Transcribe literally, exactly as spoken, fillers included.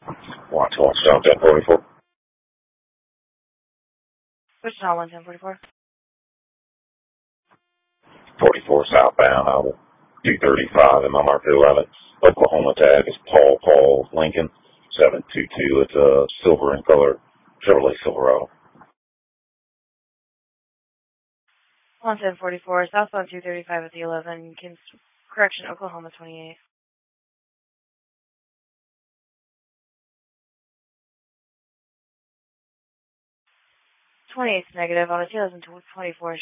Watch, watch, South ten forty-four. Wichita one ten forty-four. forty-four southbound, I will two thirty-five in my mark eleven. Oklahoma tag is Paul Paul Lincoln seven two two. It's a silver in color Chevrolet Silverado. one ten forty-four, southbound two thirty-five at the eleven, Kings, correction, Oklahoma twenty-eight. twenty-eight's negative on a two thousand twenty-four